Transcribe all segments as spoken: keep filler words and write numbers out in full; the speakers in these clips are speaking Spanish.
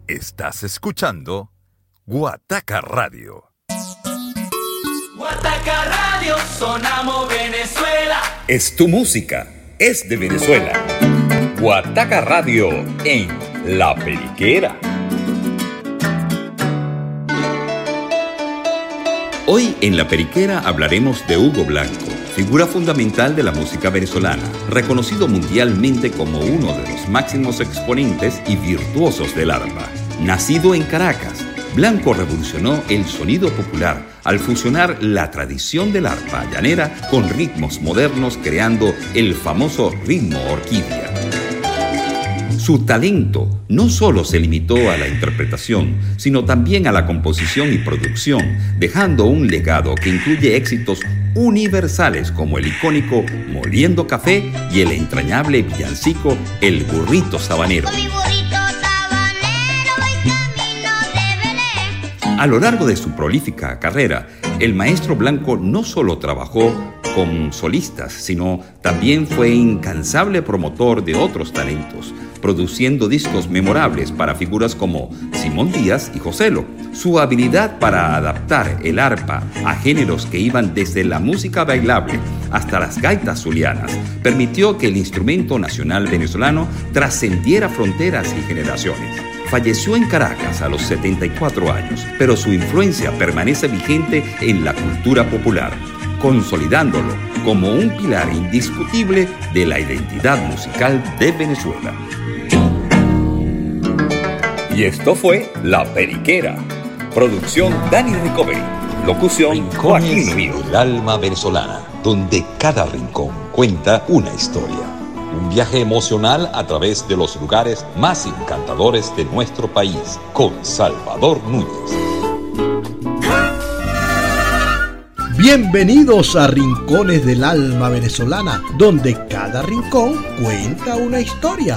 Estás escuchando Guataca Radio. Guataca Radio, sonamos Venezuela. Es tu música, es de Venezuela. Guataca Radio en La Periquera. Hoy en La Periquera hablaremos de Hugo Blanco, figura fundamental de la música venezolana, reconocido mundialmente como uno de los máximos exponentes y virtuosos del arpa. Nacido en Caracas, Blanco revolucionó el sonido popular al fusionar la tradición del arpa llanera con ritmos modernos, creando el famoso ritmo orquídea. Su talento no solo se limitó a la interpretación, sino también a la composición y producción, dejando un legado que incluye éxitos universales como el icónico Moliendo Café y el entrañable villancico El Burrito Sabanero. A lo largo de su prolífica carrera, el maestro Blanco no solo trabajó con solistas, sino también fue incansable promotor de otros talentos, produciendo discos memorables para figuras como Simón Díaz y Joselo. Su habilidad para adaptar el arpa a géneros que iban desde la música bailable hasta las gaitas zulianas permitió que el instrumento nacional venezolano trascendiera fronteras y generaciones. Falleció en Caracas a los setenta y cuatro años, pero su influencia permanece vigente en la cultura popular, consolidándolo como un pilar indiscutible de la identidad musical de Venezuela. Y esto fue La Periquera. Producción Dani Recovery. Locución Joaquín Nuño. El alma venezolana, donde cada rincón cuenta una historia. Un viaje emocional a través de los lugares más encantadores de nuestro país, con Salvador Núñez. Bienvenidos a Rincones del Alma Venezolana, donde cada rincón cuenta una historia.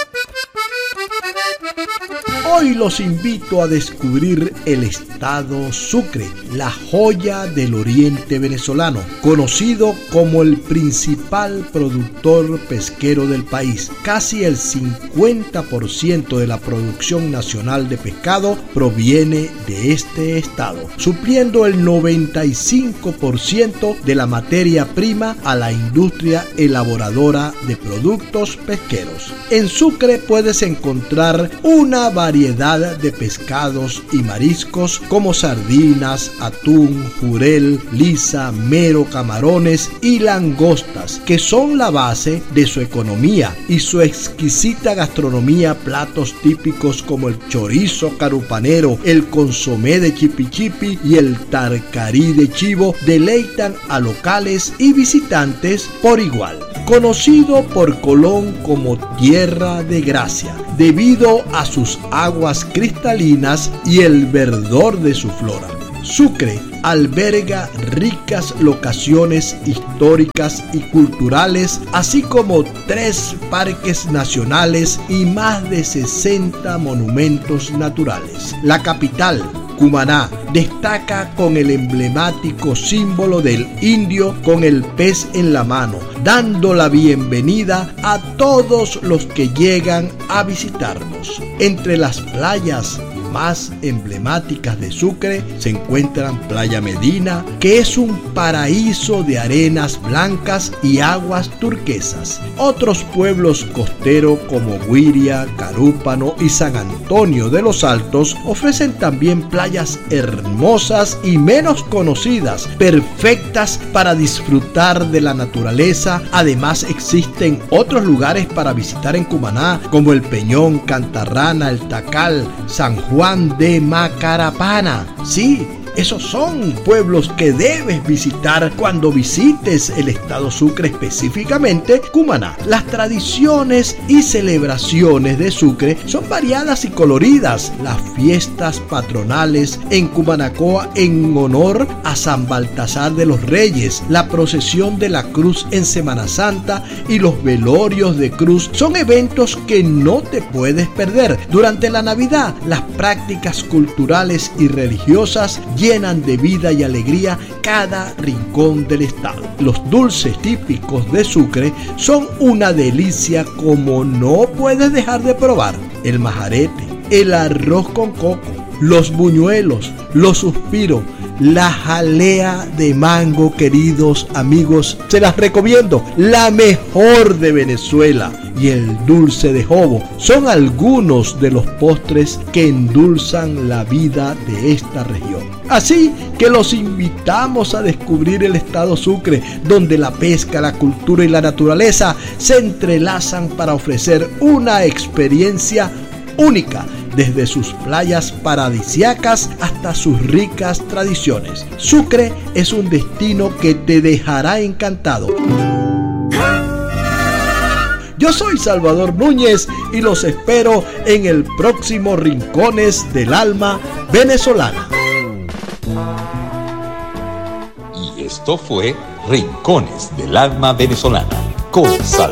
Hoy los invito a descubrir el estado Sucre, la joya del oriente venezolano, conocido como el principal productor pesquero del país. Casi el cincuenta por ciento de la producción nacional de pescado proviene de este estado, supliendo el noventa y cinco por ciento de la materia prima a la industria elaboradora de productos pesqueros. En Sucre puedes encontrar una variedad de pescados y mariscos como sardinas, atún, jurel, lisa, mero, camarones y langostas, que son la base de su economía y su exquisita gastronomía. Platos típicos como el chorizo carupanero, el consomé de chipichipi y el tarcarí de chivo deleitan a locales y visitantes por igual. Conocido por Colón como Tierra de Gracia, debido a sus aguas cristalinas y el verdor de su flora. Sucre alberga ricas locaciones históricas y culturales, así como tres parques nacionales y más de sesenta monumentos naturales. La capital, Cumaná, destaca con el emblemático símbolo del indio con el pez en la mano, dando la bienvenida a todos los que llegan a visitarnos. Entre las playas más emblemáticas de Sucre se encuentran Playa Medina, que es un paraíso de arenas blancas y aguas turquesas. Otros pueblos costeros como Guiria, Carúpano y San Antonio de los Altos ofrecen también playas hermosas y menos conocidas, perfectas para disfrutar de la naturaleza. Además existen otros lugares para visitar en Cumaná, como el Peñón, Cantarrana, el Tacal, San Juan de Macarapana. Sí, esos son pueblos que debes visitar cuando visites el estado Sucre, específicamente Cumaná. Las tradiciones y celebraciones de Sucre son variadas y coloridas. Las fiestas patronales en Cumanacoa en honor a San Baltasar de los Reyes, la procesión de la Cruz en Semana Santa y los velorios de Cruz son eventos que no te puedes perder. Durante la Navidad, las prácticas culturales y religiosas llenan de vida y alegría cada rincón del estado. Los dulces típicos de Sucre son una delicia como no puedes dejar de probar. El majarete, el arroz con coco, los buñuelos, los suspiros, la jalea de mango, queridos amigos, se las recomiendo, la mejor de Venezuela, y el dulce de jobo son algunos de los postres que endulzan la vida de esta región. Así que los invitamos a descubrir el estado Sucre, donde la pesca, la cultura y la naturaleza se entrelazan para ofrecer una experiencia única, desde sus playas paradisíacas hasta sus ricas tradiciones. Sucre es un destino que te dejará encantado. Yo soy Salvador Núñez y los espero en el próximo Rincones del Alma Venezolana. Y esto fue Rincones del Alma Venezolana con Salvador